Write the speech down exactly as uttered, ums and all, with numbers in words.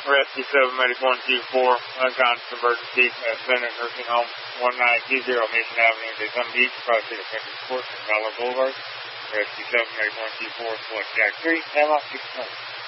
Rescue seven Medic one two four, unconscious emergency at Senate Nursing Home, one nine two zero Mission Avenue, Daytona Beach, across the Defender Court and Dollar Boulevard. Rescue seven Medic one two four, select Jack three, have off six